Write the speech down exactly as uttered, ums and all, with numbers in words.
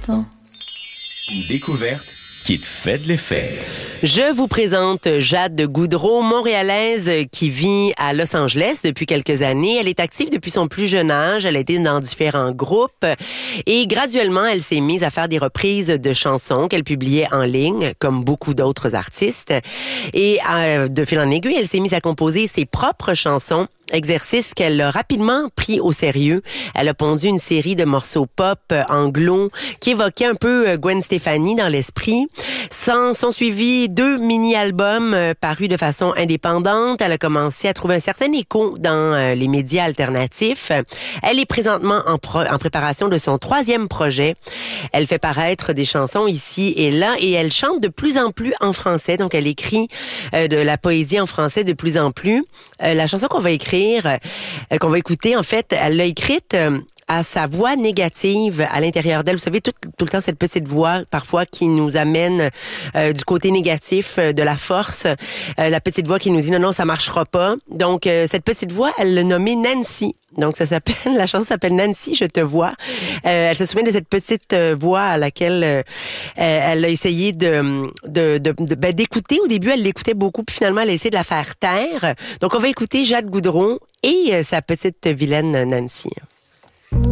temps. Une découverte qui te fait de l'effet. Je vous présente Jade Goudreau, montréalaise qui vit à Los Angeles depuis quelques années. Elle est active depuis son plus jeune âge. Elle a été dans différents groupes et graduellement, elle s'est mise à faire des reprises de chansons qu'elle publiait en ligne, comme beaucoup d'autres artistes. Et euh, de fil en aiguille, elle s'est mise à composer ses propres chansons. Exercice qu'elle a rapidement pris au sérieux. Elle a pondu une série de morceaux pop anglo qui évoquaient un peu Gwen Stefani dans l'esprit. S'en sont suivis deux mini-albums euh, parus de façon indépendante. Elle a commencé à trouver un certain écho dans euh, les médias alternatifs. Elle est présentement en, pro- en préparation de son troisième projet. Elle fait paraître des chansons ici et là et elle chante de plus en plus en français. Donc, elle écrit euh, de la poésie en français de plus en plus. Euh, la chanson qu'on va écrire Euh, qu'on va écouter, en fait, elle l'a écrite euh, à sa voix négative à l'intérieur d'elle. Vous savez, tout, tout le temps, cette petite voix, parfois, qui nous amène euh, du côté négatif, euh, de la force. Euh, la petite voix qui nous dit « Non, non, ça marchera pas ». Donc, euh, cette petite voix, elle l'a nommée Nancy. Donc, ça s'appelle, la chanson s'appelle Nancy, je te vois. Euh, elle se souvient de cette petite euh, voix à laquelle euh, elle a essayé de, de, de, de ben, d'écouter. Au début, elle l'écoutait beaucoup, puis finalement, elle a essayé de la faire taire. Donc, on va écouter Jade Goudreau et euh, sa petite vilaine Nancy.